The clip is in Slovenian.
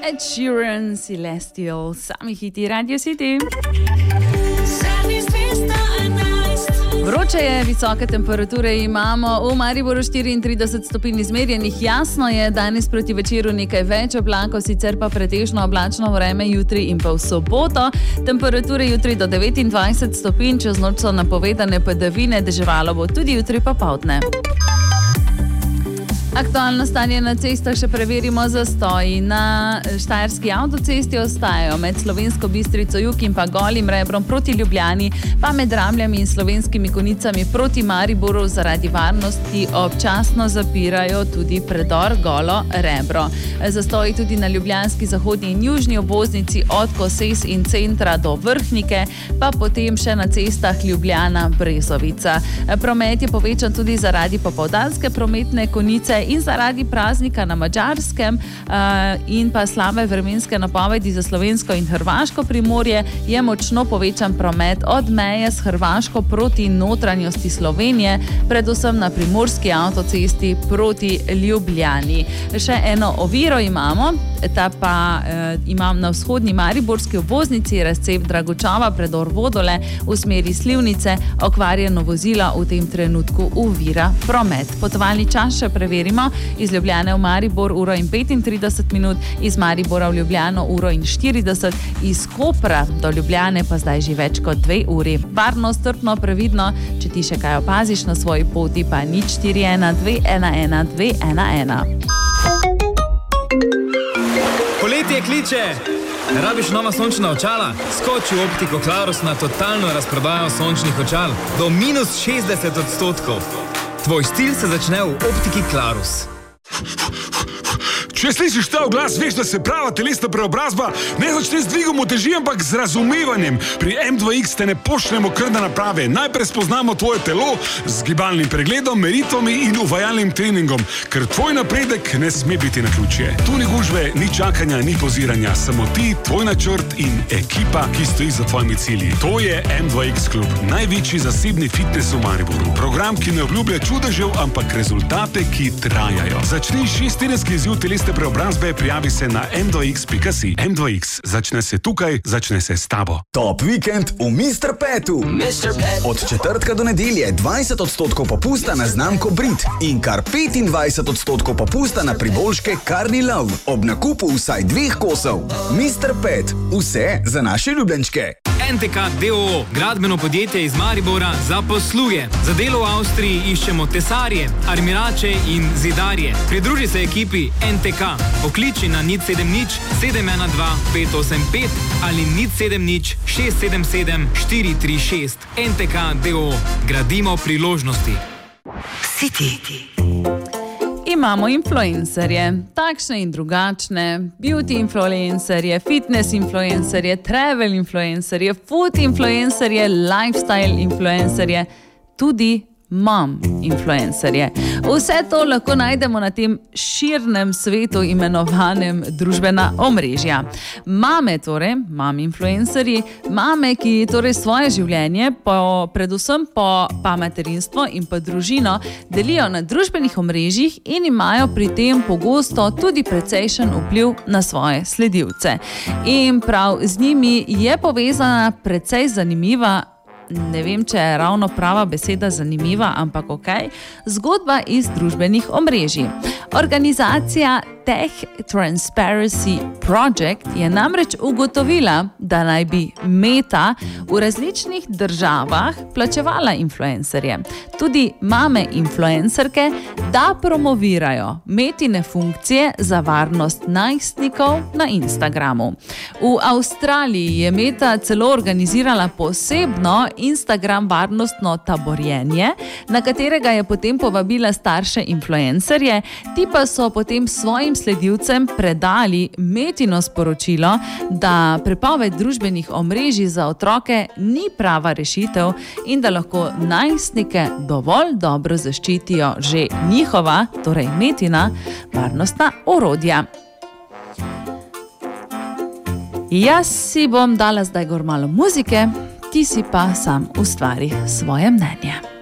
Ed Sheeran, Celestial, sami hiti Radio City. Vroče je, visoke temperature imamo, v Mariboru 34 stopinj izmerjenih. Jasno je, danes proti večeru nekaj več oblakov, sicer pa pretežno oblačno vreme jutri in pa v soboto. Temperature jutri do 29 stopinj, čez noč so napovedane padavine, deževalo bo tudi jutri popoldne. Aktualno stanje na cestah še preverimo. Zastoji na Štajerski avtocesti ostajajo med Slovensko Bistrico jug in pa Golim Rebrom proti Ljubljani, pa med Ramljami in Slovenskimi Konicami proti Mariboru zaradi varnosti občasno zapirajo tudi predor Golo Rebro. Zastoji tudi na ljubljanski zahodni in južni obvoznici od Koses in centra do Vrhnike, pa potem še na cestah Ljubljana-Brezovica. Promet je povečan tudi zaradi popoldanske prometne konice in zaradi praznika na Madžarskem in pa slabe vremenske napovedi za slovensko in hrvaško primorje je močno povečan promet od meje s Hrvaško proti notranjosti Slovenije, predvsem na primorski avtocesti proti Ljubljani. Še eno oviro imamo, ta pa imam na vzhodni mariborski obvoznici, razcep Dragočava, predor Vodole v smeri Slivnice, okvarjeno vozila v tem trenutku ovira promet. Potovalni čas še preverimo. Iz Ljubljane v Maribor 1:35 minut, iz Maribora v Ljubljano 1:40, iz Kopra do Ljubljane pa zdaj že več kot 2 uri. Varno, strpno, previdno, če ti še kaj opaziš na svoji poti, pa 041 211 211. Poletje kliče! Rabiš nova sončna očala? Skoči v Optiko Clarus na totalno razprodajo sončnih očal do -60%. Tvoj stil se začne v Optiki Clarus. Če slišiš ta glas, veš, da se prava telesna preobrazba ne začne z dvigom uteži, ampak z razumevanjem. Pri M2X te ne pošljemo kar na naprave. Najprej spoznamo tvoje telo z gibalnim pregledom, meritvami in uvajalnim treningom, ker tvoj napredek ne sme biti naključje. Tu ni gužve, ni čakanja, ni poziranja, samo ti, tvoj načrt in ekipa, ki stoji za tvojimi cilji. To je M2X klub, največji zasebni fitness v Mariboru. Program, ki ne obljublja čudežev, ampak rezultate, ki trajajo. Začni 6-tedenski izziv telesne preobrazbe, prijavi se na m2x.si. M2X, začne se tukaj, začne se s tabo. Top vikend v Mr. Petu. Od četrtka do nedelje 20% popusta na znamko Brit in kar 25% popusta na priboljške Carni Love ob nakupu vsaj 2 kosov. Mr. Pet, vse za naše ljubljenčke. NTK DOO, gradbeno podjetje iz Maribora za posluge. Za delo v Avstriji iščemo tesarje, armirače in zidarje. Pridruži se ekipi NTK. Pokliči na 070 712 585 ali 070 677 436. NTK DOO. Gradimo priložnosti. City. Imamo influencerje, takšne in drugačne, beauty influencerje, fitness influencerje, travel influencerje, food influencerje, lifestyle influencerje, tudi mom influencerje. Vse to lahko najdemo na tem širnem svetu imenovanem družbena omrežja. Mame torej, mom influencerji, mame, ki torej svoje življenje, predvsem pa materinstvo in pa družino, delijo na družbenih omrežjih in imajo pri tem pogosto tudi precejšen vpliv na svoje sledilce. In prav z njimi je povezana precej zanimiva, ne vem, če je ravno prava beseda zanimiva, ampak okej, zgodba iz družbenih omrežij. Organizacija Tech Transparency Project je namreč ugotovila, da naj bi Meta v različnih državah plačevala influencerje, tudi mame influencerke, da promovirajo Metine funkcije za varnost najstnikov na Instagramu. V Avstraliji je Meta celo organizirala posebno Instagram varnostno taborjenje, na katerega je potem povabila starše influencerje, ti pa so potem svojim sledilcem predali Metino sporočilo, da prepoved družbenih omrežij za otroke ni prava rešitev in da lahko najstnike dovolj dobro zaščitijo že njihova, torej Metina, varnostna orodja. Jaz si bom dala zdaj gor malo muzike, ti si pa sam ustvari svoje mnenje.